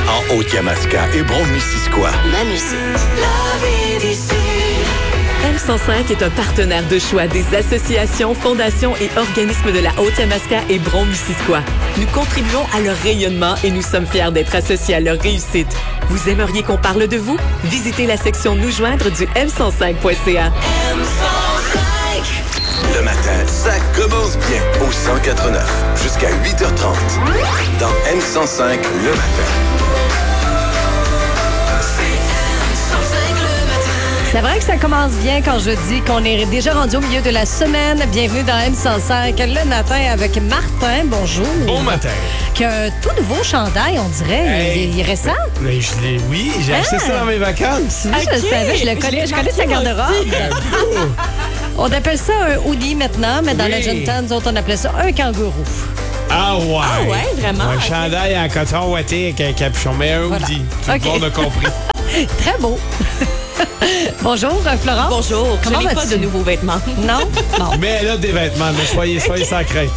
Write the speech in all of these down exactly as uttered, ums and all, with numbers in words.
en Haute-Yamaska et Brome-Missisquoi. Ma musique. La vie d'ici. M cent cinq est un partenaire de choix des associations, fondations et organismes de la Haute-Yamaska et Brome-Missisquoi. Nous contribuons à leur rayonnement et nous sommes fiers d'être associés à leur réussite. Vous aimeriez qu'on parle de vous? Visitez la section Nous joindre du m cent cinq point c a. M cent cinq. Le matin, ça commence bien au cent quatre neuf jusqu'à huit heures trente. Dans M cent cinq, le matin. C'est vrai que ça commence bien quand je dis qu'on est déjà rendu au milieu de la semaine. Bienvenue dans M cent cinq, le matin avec Martin. Bonjour. Bon matin. Qui a un tout nouveau chandail, on dirait. Hey. Il, il est récent. Mais je l'ai, oui, j'ai Ah. acheté ça dans mes vacances. Moi, je le savais, je le connais, je connais sa garde-robe. On appelle ça un hoodie maintenant, mais dans Oui. la jeune temps, nous autres, on appelait ça un kangourou. Ah ouais. Ah ouais, vraiment? Un Ok. chandail en coton ouaté avec un capuchon, mais un Voilà. hoodie. Tout Ok. le monde a compris. Très beau. Bonjour, euh, Florence. Bonjour, Comment je n'ai pas vas-tu? de nouveaux vêtements. Non? Bon. Mais elle a des vêtements, mais soyez, soyez sans crainte.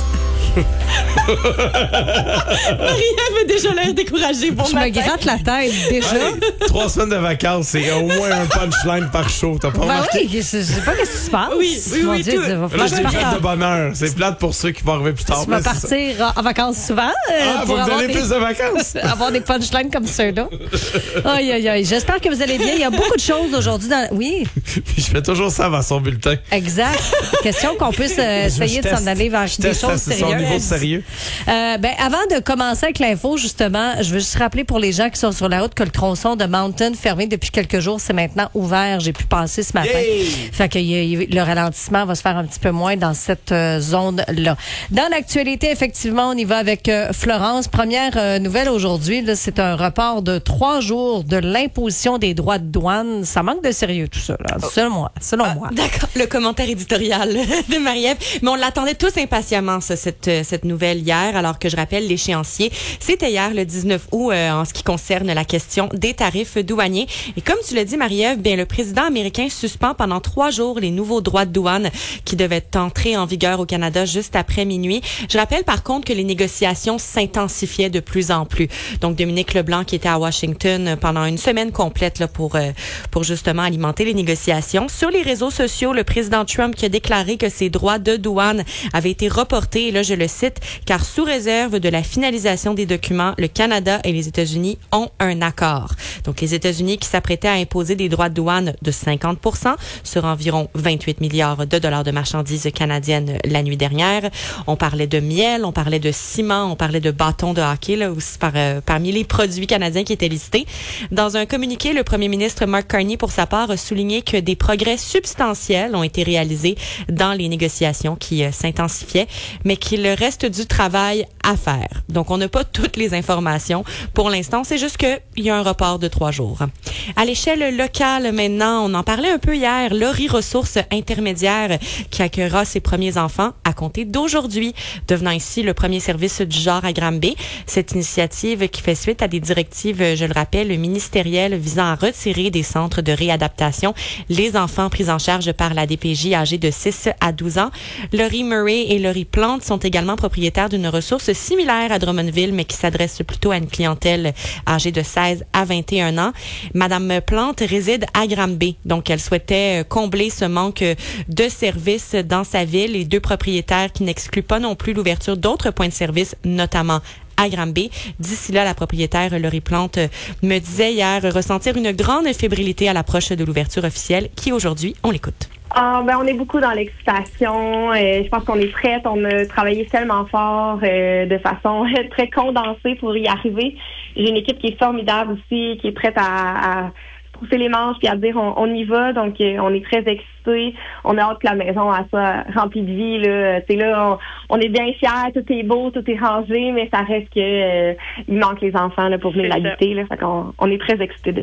Marie-Ève a déjà l'air découragée. Bon Je matin. me gratte la tête déjà. Hey, trois semaines de vacances, c'est au moins un punchline par show. T'as pas Ben remarqué? oui, je je sais pas qu'est-ce qui se passe. Oui, oui, Mon oui, Dieu, tout. il va Là, falloir que j'ai je plate parte de bonheur. C'est plate pour ceux qui vont arriver plus tard. Tu vas mais c'est ça. partir en, en vacances souvent euh, Ah, vous pour me avoir donnez des, plus de vacances? avoir des punchlines comme ceux-là. Aïe, aïe, aïe. J'espère que vous allez bien. Il y a beaucoup de choses aujourd'hui. Dans... Oui, Puis je fais toujours ça avant son bulletin. exact. Question qu'on puisse euh, essayer Je de s'en teste. aller vers Je des teste choses son niveau de sérieuses. sérieux. Euh, ben, avant de commencer avec l'info, justement, je veux juste rappeler pour les gens qui sont sur la route que le tronçon de Mountain, fermé depuis quelques jours, c'est maintenant ouvert. J'ai pu passer ce matin. Yay! Fait que y a- y a- le ralentissement va se faire un petit peu moins dans cette euh, zone-là. Dans l'actualité, effectivement, on y va avec euh, Florence. Première euh, nouvelle aujourd'hui, là, c'est un report de trois jours de l'imposition des droits de douane. Ça manque de sérieux, tout ça, là, selon moi. Selon Ah, moi. D'accord, le commentaire éditorial de Marie-Ève. Mais on l'attendait tous impatiemment, ça, cette, euh, cette nouvelle hier, alors que je rappelle l'échéancier. C'était hier, le dix-neuf août, euh, en ce qui concerne la question des tarifs douaniers. Et comme tu l'as dit, Marie-Ève, bien, le président américain suspend pendant trois jours les nouveaux droits de douane qui devaient entrer en vigueur au Canada juste après minuit. Je rappelle par contre que les négociations s'intensifiaient de plus en plus. Donc, Dominique Leblanc, qui était à Washington pendant une semaine complète là, pour, euh, pour justement alimenter les négociations. Sur les réseaux sociaux, le président Trump qui a déclaré que ses droits de douane avaient été reportés, et là je le cite, car sous réserve de la finalisation des documents, le Canada et les États-Unis ont un accord. Donc les États-Unis qui s'apprêtaient à imposer des droits de douane de cinquante pour cent sur environ vingt-huit milliards de dollars de marchandises canadiennes la nuit dernière. On parlait de miel, on parlait de ciment, on parlait de bâtons de hockey là aussi par, euh, parmi les produits canadiens qui étaient listés. Dans un communiqué, le premier ministre Mark Carney, pour sa part, a souligné que des progrès substantiels ont été réalisés dans les négociations qui euh, s'intensifiaient, mais qu'il reste du travail à faire. Donc, on n'a pas toutes les informations pour l'instant. C'est juste qu'il y a un report de trois jours. À l'échelle locale, maintenant, on en parlait un peu hier, Laurie Ressources Intermédiaires qui accueillera ses premiers enfants à compter d'aujourd'hui, devenant ici le premier service du genre à Granby. Cette initiative qui fait suite à des directives, je le rappelle, ministérielles visant à retirer des centres de réadaptation les enfants pris en charge par la D P J âgés de six à douze ans. Laurie Murray et Laurie Plante sont également propriétaires d'une ressource similaire à Drummondville, mais qui s'adresse plutôt à une clientèle âgée de seize à vingt et un ans. Madame Plante réside à Granby, donc elle souhaitait combler ce manque de services dans sa ville. Les deux propriétaires qui n'excluent pas non plus l'ouverture d'autres points de service, notamment à Granby. D'ici là, la propriétaire Laurie Plante me disait hier ressentir une grande fébrilité à l'approche de l'ouverture officielle qui aujourd'hui, on l'écoute. Ah, ben, on est beaucoup dans l'excitation. Euh, je pense qu'on est prête. On a travaillé tellement fort euh, de façon très condensée pour y arriver. J'ai une équipe qui est formidable aussi, qui est prête à, à trousser les manches puis à dire on, on y va. Donc, euh, on est très excités. On a hâte que la maison elle soit remplie de vie. Là. T'sais, là, on, on est bien fiers. Tout est beau, tout est rangé, mais ça reste que euh, il manque les enfants là, pour venir l'habiter. Là. Fait qu'on on est très excités de ça.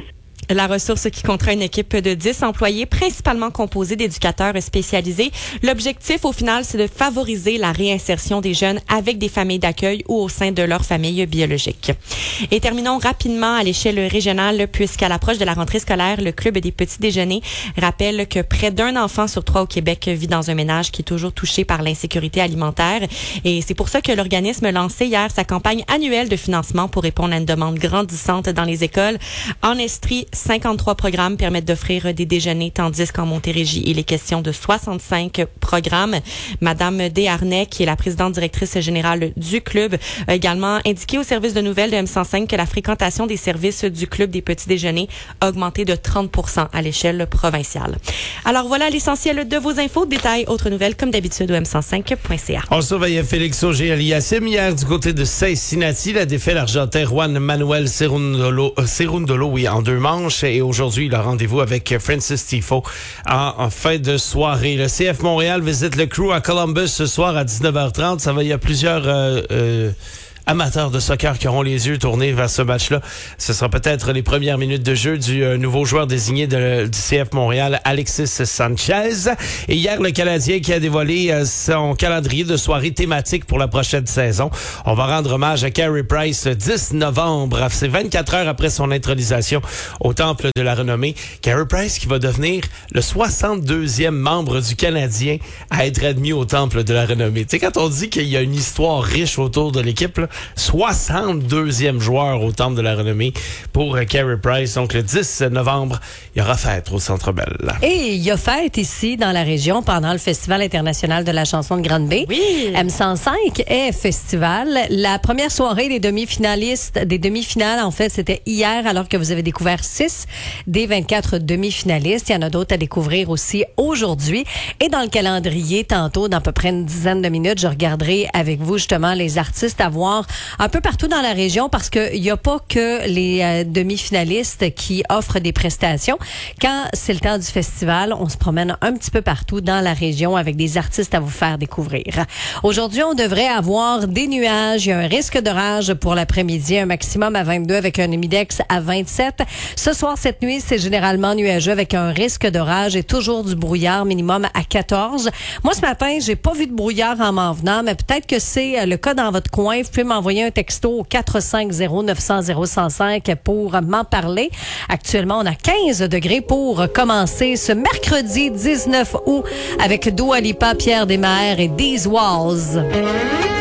La ressource qui comptera une équipe de dix employés, principalement composée d'éducateurs spécialisés. L'objectif, au final, c'est de favoriser la réinsertion des jeunes avec des familles d'accueil ou au sein de leur famille biologique. Et terminons rapidement à l'échelle régionale, puisqu'à l'approche de la rentrée scolaire, le Club des petits déjeuners rappelle que près d'un enfant sur trois au Québec vit dans un ménage qui est toujours touché par l'insécurité alimentaire. Et c'est pour ça que l'organisme lançait hier sa campagne annuelle de financement pour répondre à une demande grandissante dans les écoles. En Estrie, cinquante-trois programmes permettent d'offrir des déjeuners, tandis qu'en Montérégie, il est question de soixante-cinq programmes. Madame Desharnais, qui est la présidente directrice générale du club, a également indiqué au service de nouvelles de M cent cinq que la fréquentation des services du Club des petits déjeuners a augmenté de trente pour cent à l'échelle provinciale. Alors voilà l'essentiel de vos infos. Détails, autres nouvelles, comme d'habitude, au m cent cinq point c a. On surveillait Félix Auger-Aliassime hier du côté de Cincinnati. Il a défait l'Argentin Juan Manuel Cerundolo, euh, Cerundolo oui, en deux manches. Et aujourd'hui, il a rendez-vous avec Francis Tifo en, en fin de soirée. Le C F Montréal visite le Crew à Columbus ce soir à dix-neuf heures trente. Ça va, il y a plusieurs... Euh, euh, amateurs de soccer qui auront les yeux tournés vers ce match-là. Ce sera peut-être les premières minutes de jeu du euh, nouveau joueur désigné de, du C F Montréal, Alexis Sanchez. Et hier, le Canadien qui a dévoilé euh, son calendrier de soirée thématique pour la prochaine saison. On va rendre hommage à Carey Price le dix novembre. C'est vingt-quatre heures après son intronisation au Temple de la Renommée. Carey Price qui va devenir le soixante-deuxième membre du Canadien à être admis au Temple de la Renommée. Tu sais, quand on dit qu'il y a une histoire riche autour de l'équipe, là, soixante-deuxième joueur au Temple de la Renommée pour Carey Price. Donc, le dix novembre, il y aura fête au Centre Bell. Et il y a fête ici, dans la région, pendant le Festival international de la chanson de Grande-Bay. Oui. M cent cinq est festival. La première soirée des demi-finalistes, des demi-finales, en fait, c'était hier, alors que vous avez découvert six des vingt-quatre demi-finalistes. Il y en a d'autres à découvrir aussi aujourd'hui. Et dans le calendrier, tantôt, dans à peu près une dizaine de minutes, je regarderai avec vous, justement, les artistes à voir un peu partout dans la région, parce qu'il n'y a pas que les euh, demi-finalistes qui offrent des prestations. Quand c'est le temps du festival, on se promène un petit peu partout dans la région avec des artistes à vous faire découvrir. Aujourd'hui, on devrait avoir des nuages. Il y a un risque d'orage pour l'après-midi, un maximum à vingt-deux avec un humidex à vingt-sept. Ce soir, cette nuit, c'est généralement nuageux avec un risque d'orage et toujours du brouillard minimum à quatorze. Moi, ce matin, j'ai pas vu de brouillard en m'en venant, mais peut-être que c'est le cas dans votre coin. Vous pouvez m'envoyer un texto au quatre cinq zéro neuf zéro zéro un zéro cinq pour m'en parler. Actuellement, on a quinze degrés pour commencer ce mercredi dix-neuf août avec Dua Lipa, Pierre Desmarais et These Walls.